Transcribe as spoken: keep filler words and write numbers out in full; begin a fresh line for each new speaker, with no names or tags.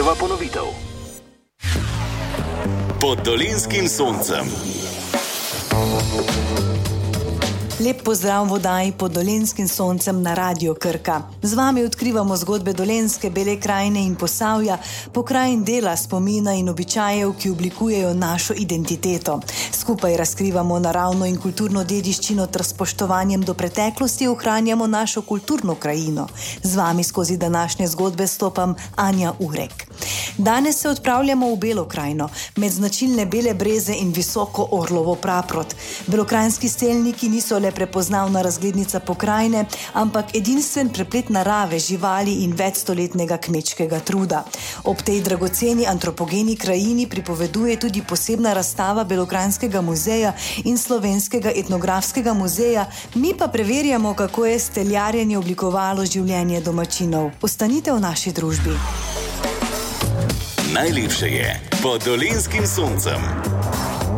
Prva ponovitev. Pod Dolenjskim soncem.
Lep pozdrav v oddaji Pod Dolenjskim soncem na Radio Krka. Z vami odkrivamo zgodbe Dolenjske, Bele krajine in Posavja, pokrajin dela, spomina in običajev, ki oblikujejo našo identiteto. Skupaj razkrivamo naravno in kulturno dediščino ter spoštovanjem do preteklosti ohranjamo našo kulturno krajino. Z vami skozi današnje zgodbe stopam Anja Urek. Danes se odpravljamo v Belo krajino, med značilne bele breze in visoko orlovo praprot. Belokranjski stelniki niso le prepoznavna razglednica pokrajine, ampak edinstven preplet narave, živali in večstoletnega kmečkega truda. Ob tej dragoceni antropogeni krajini pripoveduje tudi posebna razstava Belokranjskega muzeja in Slovenskega etnografskega muzeja, mi pa preverjamo, kako je steljarjenje oblikovalo življenje domačinov. Ostanite v naši družbi.
Najlepše je pod Dolenjskim soncem.